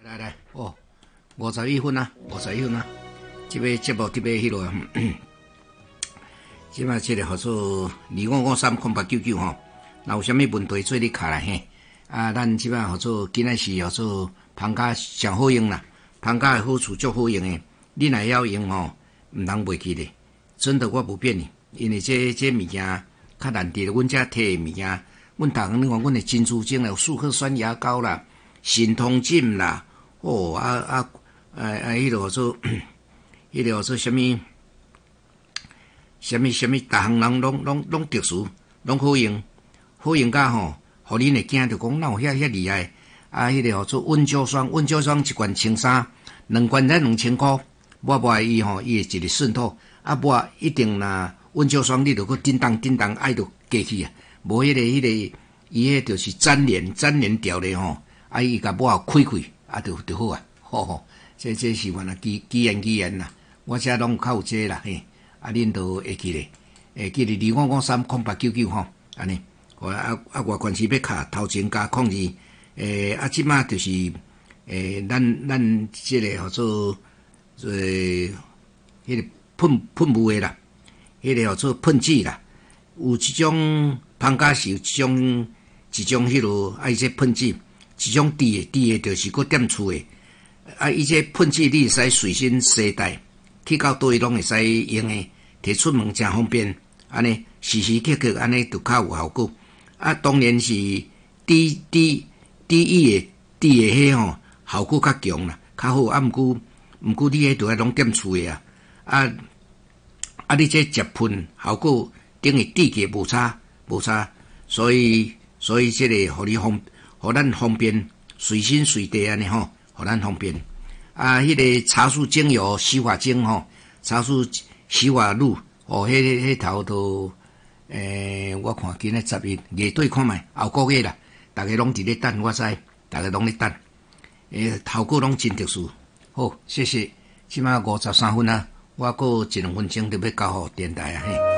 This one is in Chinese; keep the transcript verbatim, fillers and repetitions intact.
来来哦，五十一分啊，五十一分啊，这个节目特别迄落，即摆这个号做二五五三空八九九吼，那有啥物问题做你卡来嘿？啊，咱即摆号做今仔是号做放假上好用啦，放假的好处足好用诶，你若晓用吼，毋通袂记咧。真的我不骗你，因为这这物件较难得，阮遮摕诶物件，阮逐工你看，阮诶珍珠精啦，舒克酸牙膏啦，神通镜啦，哦啊啊啊啊，迄落做，迄落做啥物？啥物啥物，逐项人拢拢拢特殊，拢好用，好用甲吼，互恁会惊着讲哪有遐遐厉害？啊，迄个吼做温胶霜，温胶霜一罐千三，两罐才两千箍，抹抹伊吼，伊会一日渗透。啊，抹一定啦，温胶霜你着去叮当叮当爱着过去啊，无迄、那个迄、那个伊迄就是粘连粘连掉咧吼，啊伊甲抹开开啊，就就好啊，吼吼，这这是原来基基研基研啦，我遮拢较有这啦嘿，啊恁都会记咧，会记咧二五五三空八九九吼，安尼，啊啊外关系要卡头前加控制，诶啊即马就是诶咱咱即个叫做诶迄、那个。喷喷雾的啦，迄、那个叫做喷剂啦，有一种芳假是有一种一种迄落啊，伊这喷剂，一种滴的滴的，就是搁点厝的啊，伊这喷剂你会使随身携带，去到倒位拢会使用的，摕出门真方便，安尼时时刻刻安尼就较有效果。啊，当然是滴滴滴液的滴的迄吼效果较强啦，较好啊。毋过毋过你迄都要拢点厝的啊，啊。啊！你这食喷效果等于滴个无差无差，所以所以这个互你方，互咱方便随身随地安尼吼，互咱方便。啊，迄、那个茶树精油洗发精吼，茶树洗发露哦，迄迄头都诶，我看今日十一月底看卖，后个月啦，大家拢伫咧等，我知，大家拢咧等，诶，效果拢真特殊。好，谢谢，即马五十三分啊。我还有一两分钟就要交互电台啊嘿。